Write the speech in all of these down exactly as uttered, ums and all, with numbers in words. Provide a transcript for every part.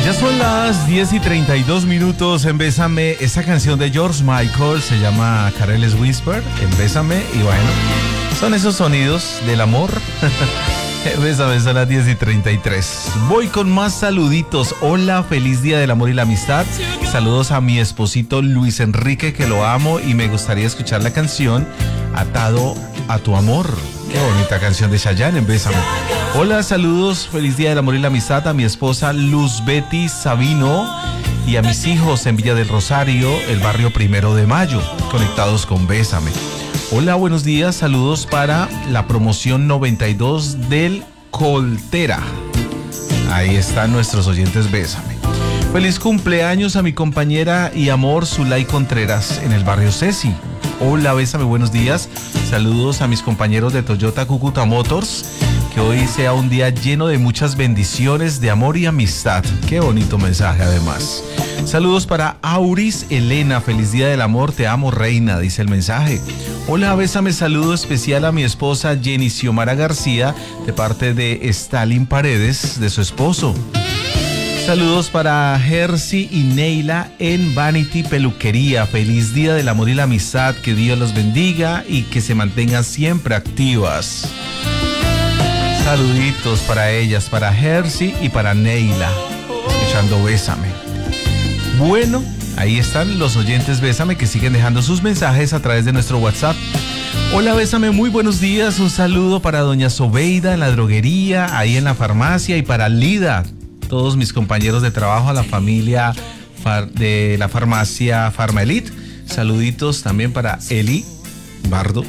Ya son las diez y treinta y dos minutos en Bésame. Esta canción de George Michael se llama Careless Whisper en Bésame. Y bueno, son esos sonidos del amor. Bésame, son las diez y treinta y tres. Voy con más saluditos. Hola, feliz día del amor y la amistad. Saludos a mi esposito Luis Enrique, que lo amo y me gustaría escuchar la canción Atado a tu amor. Qué bonita canción de Chayanne en Bésame. Hola, saludos, feliz día del amor y la amistad a mi esposa Luz Betty Sabino y a mis hijos en Villa del Rosario, el barrio Primero de Mayo, conectados con Bésame. Hola, buenos días, saludos para la promoción noventa y dos del Coltera. Ahí están nuestros oyentes, Bésame. Feliz cumpleaños a mi compañera y amor Zulay Contreras en el barrio Ceci. Hola, Bésame, buenos días. Saludos a mis compañeros de Toyota Cúcuta Motors. Que hoy sea un día lleno de muchas bendiciones, de amor y amistad. Qué bonito mensaje, además. Saludos para Auris Elena. Feliz día del amor, te amo, reina, dice el mensaje. Hola, Bésame, saludo especial a mi esposa Jenny Xiomara García, de parte de Stalin Paredes, de su esposo. Saludos para Jersey y Neila en Vanity Peluquería. Feliz día del amor y la amistad. Que Dios los bendiga y que se mantengan siempre activas. Saluditos para ellas, para Jersey y para Neila, escuchando Bésame. Bueno, ahí están los oyentes Bésame que siguen dejando sus mensajes a través de nuestro WhatsApp. Hola, Bésame, muy buenos días. Un saludo para doña Sobeida en la droguería, ahí en la farmacia, y para Lida, todos mis compañeros de trabajo, a la familia de la farmacia Farma Elite. Saluditos también para Eli Bardo,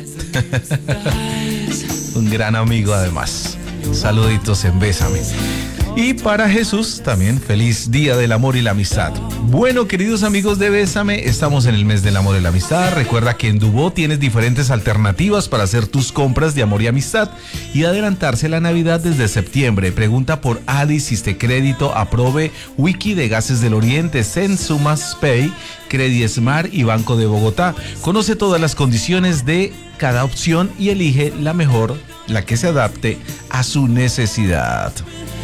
un gran amigo además. Saluditos en Bésame. Y para Jesús también, feliz día del amor y la amistad. Bueno, queridos amigos de Bésame, estamos en el mes del amor y la amistad. Recuerda que en Dubó tienes diferentes alternativas para hacer tus compras de amor y amistad y adelantarse la Navidad desde septiembre. Pregunta por Adi, Siste Crédito, Aprove, Wiki de Gases del Oriente, Sensumas Pay, Credismar y Banco de Bogotá. Conoce todas las condiciones de cada opción y elige la mejor, la que se adapte a su necesidad.